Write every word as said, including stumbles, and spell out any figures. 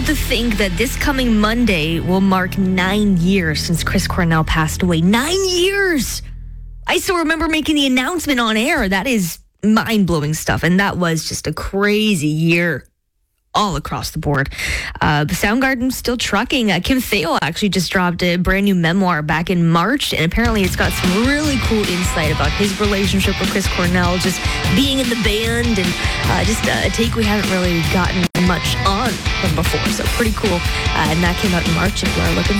wild to think that this coming Monday will mark nine years since Chris Cornell passed away. Nine years! I still remember making the announcement on air. That is mind-blowing stuff, and that was just a crazy year all across the board. Uh, the Soundgarden's still trucking. Uh, Kim Thayil actually just dropped a brand new memoir back in March, and apparently it's got some really cool insight about his relationship with Chris Cornell, just being in the band, and uh, just a take we haven't really gotten much on from before. So pretty cool. Uh, and that came out in March if you are looking